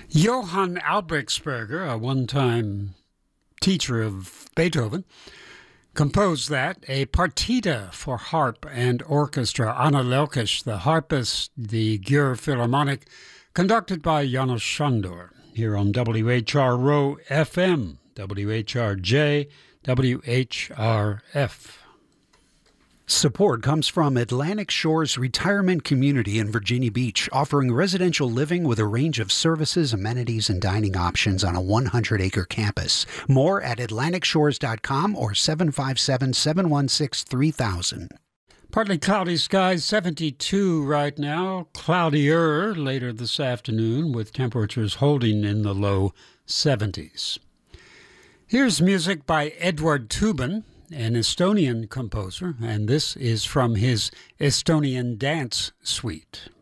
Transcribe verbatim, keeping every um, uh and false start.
Johann Albrechtsberger, a one-time teacher of Beethoven, composed that, a partita for harp and orchestra. Anna Lelkisch, the harpist, the Győr Philharmonic, conducted by János Sándor, here on W H R Row F M, W H R J, W H R F. Support comes from Atlantic Shores Retirement Community in Virginia Beach, offering residential living with a range of services, amenities, and dining options on a one hundred acre campus. More at atlantic shores dot com or seven five seven, seven one six, three thousand. Partly cloudy skies, seventy-two right now. Cloudier later this afternoon, with temperatures holding in the low seventies. Here's music by Edward Tuban, an Estonian composer, and this is from his Estonian Dance Suite.